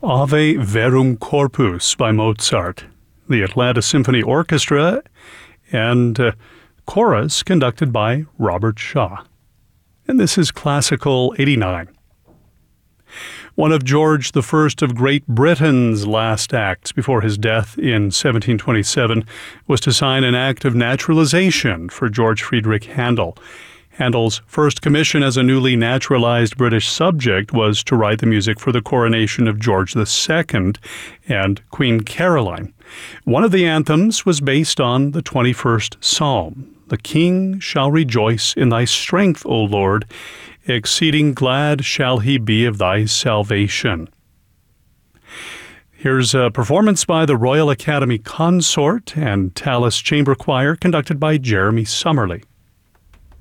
Ave Verum Corpus by Mozart, the Atlanta Symphony Orchestra, and chorus conducted by Robert Shaw. And this is Classical 89. One of George I of Great Britain's last acts before his death in 1727 was to sign an act of naturalization for George Friedrich Handel. Handel's first commission as a newly naturalized British subject was to write the music for the coronation of George II and Queen Caroline. One of the anthems was based on the 21st Psalm. The king shall rejoice in thy strength, O Lord. Exceeding glad shall he be of thy salvation. Here's a performance by the Royal Academy Consort and Tallis Chamber Choir conducted by Jeremy Summerly.